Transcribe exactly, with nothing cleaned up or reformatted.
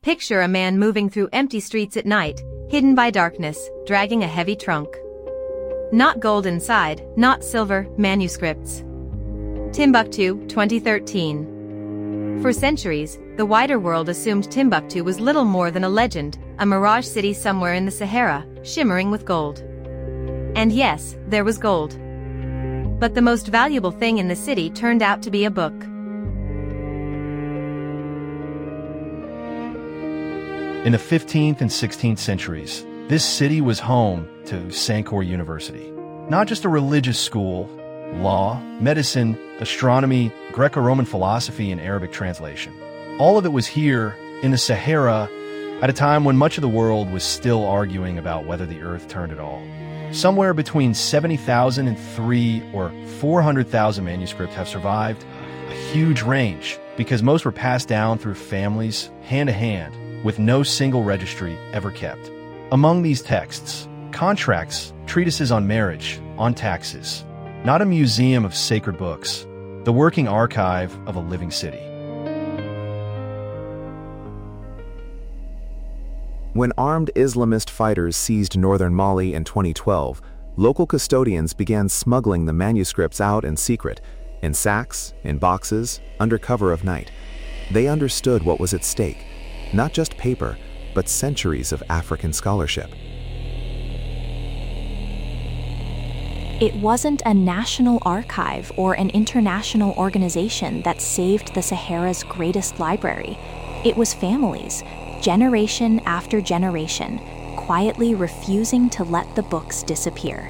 Picture a man moving through empty streets at night, hidden by darkness, dragging a heavy trunk. Not gold inside, not silver, manuscripts. Timbuktu, twenty thirteen. For centuries, the wider world assumed Timbuktu was little more than a legend, a mirage city somewhere in the Sahara, shimmering with gold. And yes, there was gold. But the most valuable thing in the city turned out to be a book. In the fifteenth and sixteenth centuries, this city was home to Sankore University. Not just a religious school, law, medicine, astronomy, Greco-Roman philosophy, and Arabic translation. All of it was here in the Sahara at a time when much of the world was still arguing about whether the earth turned at all. Somewhere between seventy thousand and three or four hundred thousand manuscripts have survived, a huge range, because most were passed down through families, hand to hand, with no single registry ever kept. Among these texts, contracts, treatises on marriage, on taxes, not a museum of sacred books, the working archive of a living city. When armed Islamist fighters seized northern Mali in twenty twelve, local custodians began smuggling the manuscripts out in secret, in sacks, in boxes, under cover of night. They understood what was at stake, not just paper, but centuries of African scholarship. It wasn't a national archive or an international organization that saved the Sahara's greatest library. It was families, generation after generation, quietly refusing to let the books disappear.